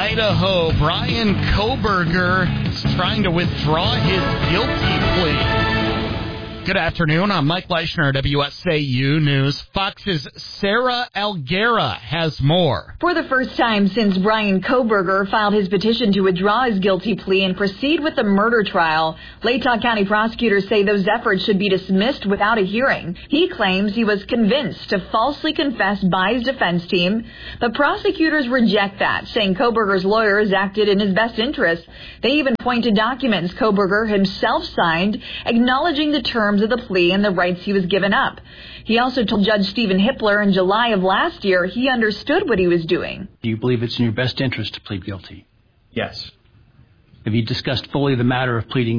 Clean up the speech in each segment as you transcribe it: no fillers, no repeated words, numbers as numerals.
Idaho, Bryan Kohberger is trying to withdraw his guilty plea. Good afternoon. I'm Mike Leischner, WSAU News. Fox's Sarah Alguera has more. For the first time since Bryan Kohberger filed his petition to withdraw his guilty plea and proceed with the murder trial, Latah County prosecutors say those efforts should be dismissed without a hearing. He claims he was convinced to falsely confess by his defense team, but prosecutors reject that, saying Kohberger's lawyers acted in his best interest. They even point to documents Kohberger himself signed acknowledging the terms of the plea and the rights he was given up. He also told Judge Stephen Hippler in July of last year he understood what he was doing. Do you believe it's in your best interest to plead guilty? Yes. Have you discussed fully the matter of pleading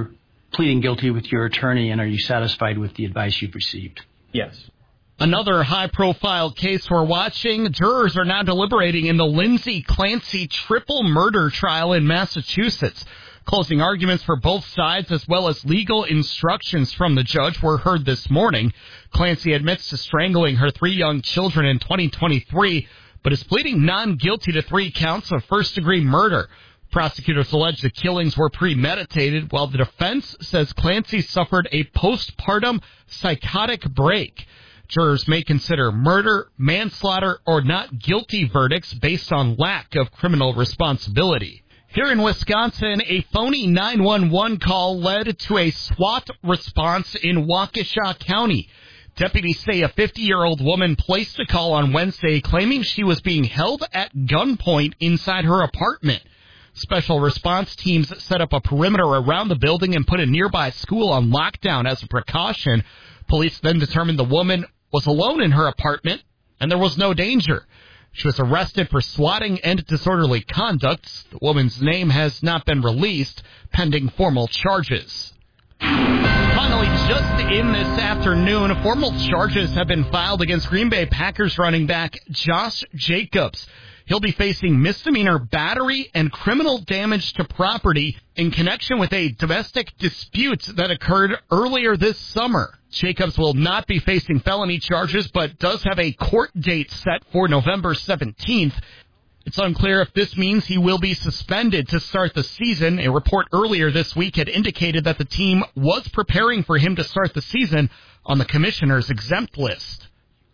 guilty with your attorney, and are you satisfied with the advice you've received? Yes. Another high-profile case we're watching. Jurors are now deliberating in the Lindsay Clancy triple murder trial in Massachusetts. Closing arguments for both sides, as well as legal instructions from the judge, were heard this morning. Clancy admits to strangling her 3 young children in 2023, but is pleading non-guilty to 3 counts of first-degree murder. Prosecutors allege the killings were premeditated, while the defense says Clancy suffered a postpartum psychotic break. Jurors may consider murder, manslaughter, or not guilty verdicts based on lack of criminal responsibility. Here in Wisconsin, a phony 911 call led to a SWAT response in Waukesha County. Deputies say a 50-year-old woman placed a call on Wednesday claiming she was being held at gunpoint inside her apartment. Special response teams set up a perimeter around the building and put a nearby school on lockdown as a precaution. Police then determined the woman was alone in her apartment and there was no danger. She was arrested for swatting and disorderly conduct. The woman's name has not been released, pending formal charges. Finally, just in this afternoon, formal charges have been filed against Green Bay Packers running back Josh Jacobs. He'll be facing misdemeanor battery and criminal damage to property in connection with a domestic dispute that occurred earlier this summer. Jacobs will not be facing felony charges, but does have a court date set for November 17th. It's unclear if this means he will be suspended to start the season. A report earlier this week had indicated that the team was preparing for him to start the season on the commissioner's exempt list.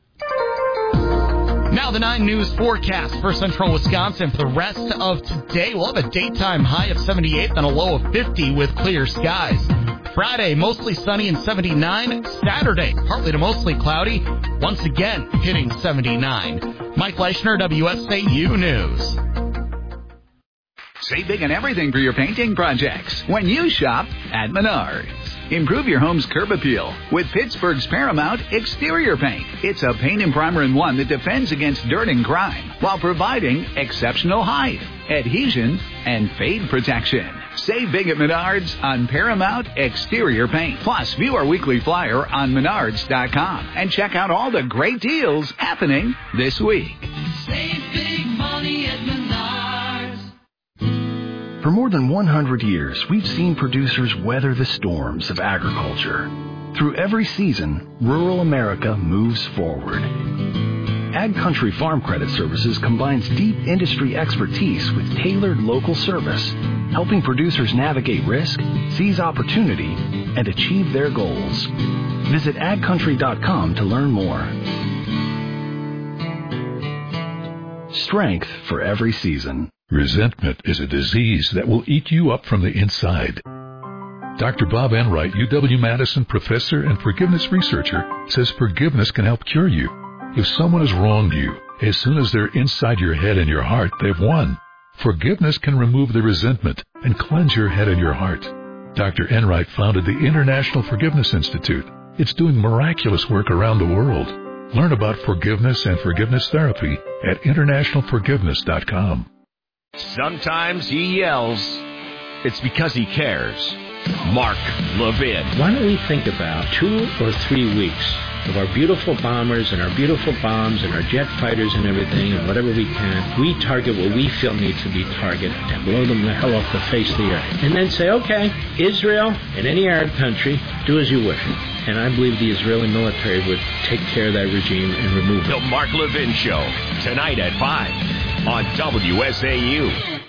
Now the 9 News forecast for central Wisconsin for the rest of today. We'll have a daytime high of 78 and a low of 50 with clear skies. Friday, mostly sunny and 79. Saturday, partly to mostly cloudy. Once again, hitting 79. Mike Leischner, WSAU News. Save big on everything for your painting projects when you shop at Menards. Improve your home's curb appeal with Pittsburgh's Paramount Exterior Paint. It's a paint and primer in one that defends against dirt and grime while providing exceptional height, adhesion, and fade protection. Save big at Menards on Paramount Exterior Paint. Plus, view our weekly flyer on Menards.com and check out all the great deals happening this week. Save big money at Menards. For more than 100 years, we've seen producers weather the storms of agriculture. Through every season, rural America moves forward. Ag Country Farm Credit Services combines deep industry expertise with tailored local service, helping producers navigate risk, seize opportunity, and achieve their goals. Visit agcountry.com to learn more. Strength for every season. Resentment is a disease that will eat you up from the inside. Dr. Bob Enright, UW-Madison professor and forgiveness researcher, says forgiveness can help cure you. If someone has wronged you, as soon as they're inside your head and your heart, they've won. Forgiveness can remove the resentment and cleanse your head and your heart. Dr. Enright founded the International Forgiveness Institute. It's doing miraculous work around the world. Learn about forgiveness and forgiveness therapy at internationalforgiveness.com. Sometimes he yells. It's because he cares. Mark Levin. Why don't we think about 2 or 3 weeks of our beautiful bombers and our beautiful bombs and our jet fighters and everything and whatever we can, we target what we feel needs to be targeted and blow them the hell off the face of the earth. And then say, okay, Israel and any Arab country, do as you wish. And I believe the Israeli military would take care of that regime and remove it. The Mark Levin Show, tonight at 5. on WSAU.